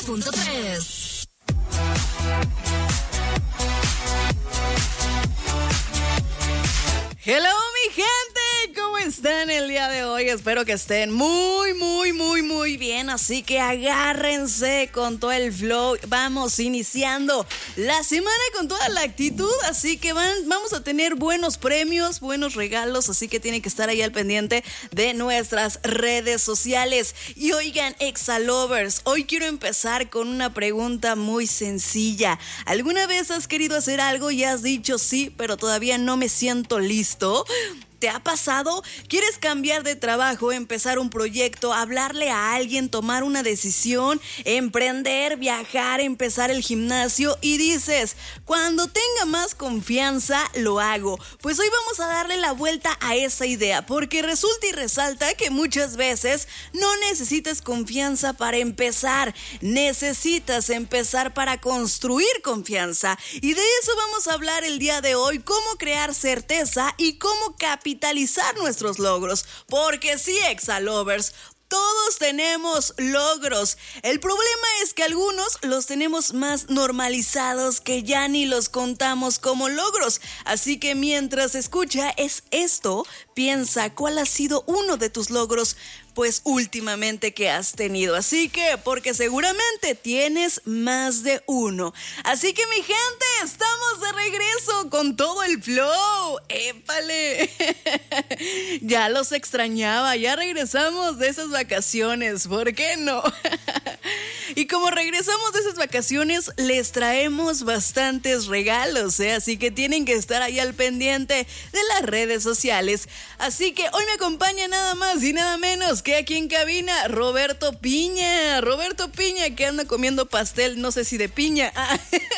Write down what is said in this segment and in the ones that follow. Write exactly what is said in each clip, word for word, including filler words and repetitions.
punto tres. Hello, mi gente, ¿cómo están el día de hoy? Espero que estén muy, muy, muy, muy bien. Así que agárrense con todo el flow. Vamos iniciando la semana con toda la actitud. Así que van, vamos a tener buenos premios, buenos regalos. Así que tienen que estar ahí al pendiente de nuestras redes sociales. Y oigan, Exalovers, hoy quiero empezar con una pregunta muy sencilla. ¿Alguna vez has querido hacer algo y has dicho sí, pero todavía no me siento listo? ¿Te ha pasado? ¿Quieres cambiar de trabajo, empezar un proyecto, hablarle a alguien, tomar una decisión, emprender, viajar, empezar el gimnasio y dices, cuando tenga más confianza lo hago? Pues hoy vamos a darle la vuelta a esa idea, porque resulta y resalta que muchas veces no necesitas confianza para empezar, necesitas empezar para construir confianza. Y de eso vamos a hablar el día de hoy, cómo crear certeza y cómo capitalizar capitalizar nuestros logros, porque sí, Exalovers, todos tenemos logros. El problema es que algunos los tenemos más normalizados que ya ni los contamos como logros. Así que mientras escucha es esto, piensa cuál ha sido uno de tus logros pues últimamente que has tenido. Así que, porque seguramente tienes más de uno. Así que mi gente, estamos de regreso con todo el flow. ¡Épale! Ya los extrañaba, ya regresamos de esas vacaciones, ¿por qué no? Y como regresamos de esas vacaciones, les traemos bastantes regalos, ¿eh? Así que tienen que estar ahí al pendiente de las redes sociales. Así que hoy me acompaña nada más y nada menos que aquí en cabina Roberto Piña. Roberto Piña, que anda comiendo pastel, no sé si de piña. Ah.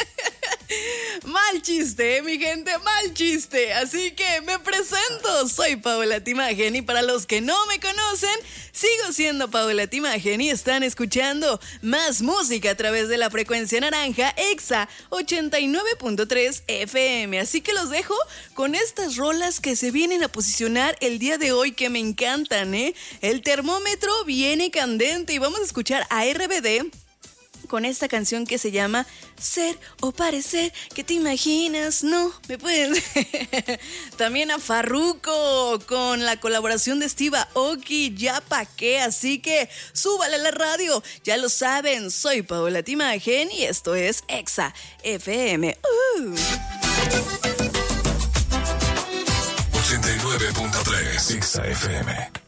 Mal chiste, ¿eh, mi gente? Mal chiste. Así que me presento. Soy Paola Timagen y para los que no me conocen, sigo siendo Paola Timagen y están escuchando más música a través de la frecuencia naranja Exa ochenta y nueve punto tres F M. Así que los dejo con estas rolas que se vienen a posicionar el día de hoy que me encantan, ¿eh? El termómetro viene candente y vamos a escuchar a R B D con esta canción que se llama Ser o Parecer, que te imaginas, no, me puedes. También a Farruko con la colaboración de Steve Aoki, ya pa' qué, así que súbale a la radio, ya lo saben, soy Paola Timagen y esto es Exa F M. Uh. ochenta y nueve punto tres Exa F M.